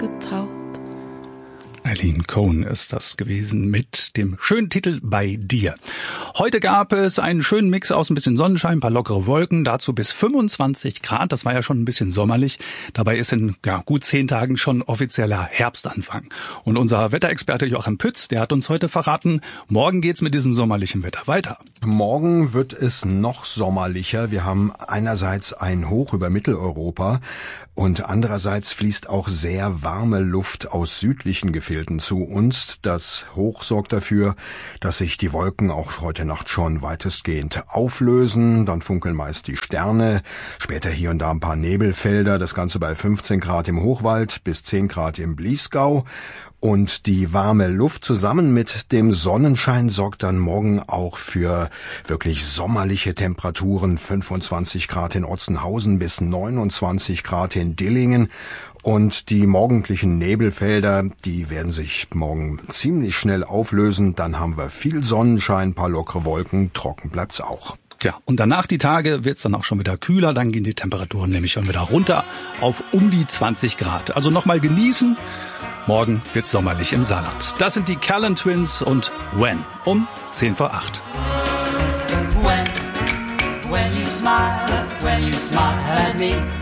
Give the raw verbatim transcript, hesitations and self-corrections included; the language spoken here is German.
getaucht. Eileen Cohen ist das gewesen mit dem schönen Titel Bei dir. Heute gab es einen schönen Mix aus ein bisschen Sonnenschein, ein paar lockere Wolken, dazu bis fünfundzwanzig Grad. Das war ja schon ein bisschen sommerlich. Dabei ist in ja, gut zehn Tagen schon offizieller Herbstanfang. Und unser Wetterexperte Joachim Pütz, der hat uns heute verraten, morgen geht's mit diesem sommerlichen Wetter weiter. Morgen wird es noch sommerlicher. Wir haben einerseits ein Hoch über Mitteleuropa und andererseits fließt auch sehr warme Luft aus südlichen Gefilden zu uns. Das Hoch sorgt dafür, dass sich die Wolken auch heute Nacht schon weitestgehend auflösen. Dann funkeln meist die Sterne. Später hier und da ein paar Nebelfelder. Das Ganze bei fünfzehn Grad im Hochwald bis zehn Grad im Bliesgau. Und die warme Luft zusammen mit dem Sonnenschein sorgt dann morgen auch für wirklich sommerliche Temperaturen. fünfundzwanzig Grad in Otzenhausen bis neunundzwanzig Grad in Dillingen. Und die morgendlichen Nebelfelder, die werden sich morgen ziemlich schnell auflösen. Dann haben wir viel Sonnenschein, paar lockere Wolken, trocken bleibt's auch. Ja, und danach die Tage wird's dann auch schon wieder kühler, dann gehen die Temperaturen nämlich schon wieder runter auf um die zwanzig Grad. Also nochmal genießen. Morgen wird's sommerlich im Saarland. Das sind die Callan Twins und When um zehn vor acht. When, when you smile, when you smile at me.